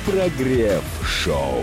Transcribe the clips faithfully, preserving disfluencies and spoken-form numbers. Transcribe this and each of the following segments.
Прогрев-шоу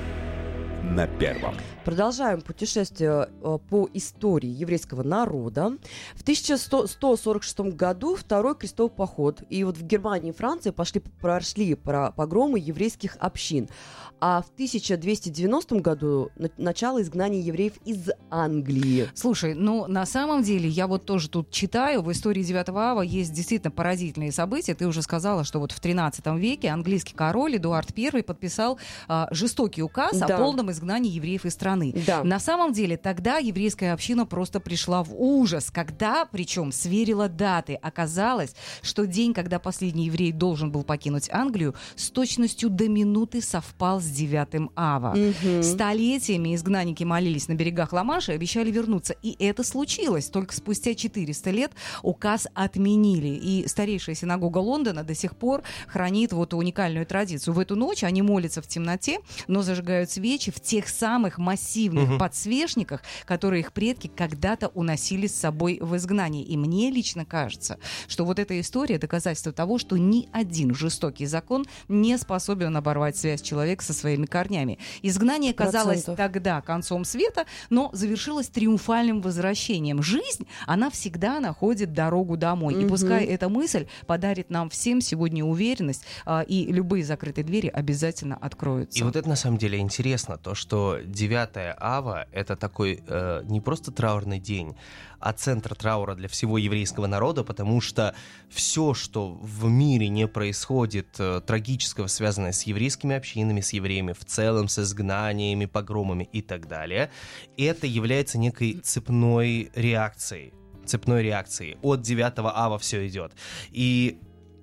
на Первом. Продолжаем путешествие по истории еврейского народа. В тысяча сто сорок шестом году второй крестовый поход. И вот в Германии и Франции пошли, прошли погромы еврейских общин. А в тысяча двести девяностом году начало изгнания евреев из Англии. Слушай, ну на самом деле я вот тоже тут читаю, в истории девятого ава есть действительно поразительные события. Ты уже сказала, что вот в тринадцатом веке английский король Эдуард Первый подписал а, жестокий указ да. о полном изгнании евреев из страны. Да. На самом деле тогда еврейская община просто пришла в ужас, когда, причем, сверила даты. Оказалось, что день, когда последний еврей должен был покинуть Англию, с точностью до минуты совпал с девятым ава. Угу. Столетиями изгнанники молились на берегах Ла-Манша и обещали вернуться. И это случилось. Только спустя четыреста лет указ отменили. И старейшая синагога Лондона до сих пор хранит вот уникальную традицию. В эту ночь они молятся в темноте, но зажигают свечи в тех самых массивных угу. подсвечниках, которые их предки когда-то уносили с собой в изгнание. И мне лично кажется, что вот эта история — доказательство того, что ни один жестокий закон не способен оборвать связь человека со своими корнями. Изгнание казалось Процентов. тогда концом света, но завершилось триумфальным возвращением. Жизнь, она всегда находит дорогу домой. Угу. И пускай эта мысль подарит нам всем сегодня уверенность, а, и любые закрытые двери обязательно откроются. И вот это на самом деле интересно, то, что девятое ава — это такой э, не просто траурный день, а центр траура для всего еврейского народа, потому что все, что в мире не происходит э, трагического, связанное с еврейскими общинами, с евреями в целом, с изгнаниями, погромами и так далее, это является некой цепной реакцией. Цепной реакцией. От девятого ава все идет. И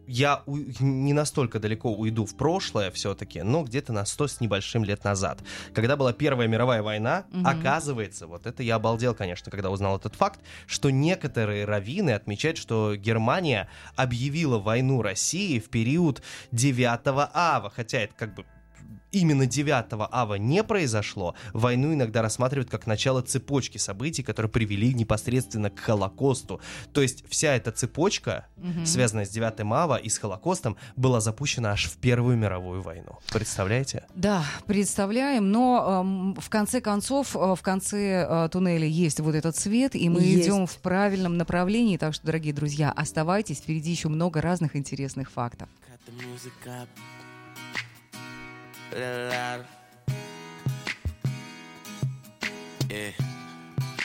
я у... не настолько далеко уйду в прошлое все-таки, но где-то на сто с небольшим лет назад. Когда была Первая мировая война, угу. оказывается, вот это я обалдел, конечно, когда узнал этот факт, что некоторые раввины отмечают, что Германия объявила войну России в период девятого ава, хотя это как бы именно девятого ава не произошло. Войну иногда рассматривают как начало цепочки событий, которые привели непосредственно к Холокосту. То есть вся эта цепочка, угу. связанная с девятым ава и с Холокостом, была запущена аж в Первую мировую войну. Представляете? Да, представляем, но э, в конце концов, э, в конце э, туннеля есть вот этот свет, и мы есть. идем в правильном направлении, так что, дорогие друзья, оставайтесь, впереди еще много разных интересных фактов. Yeah.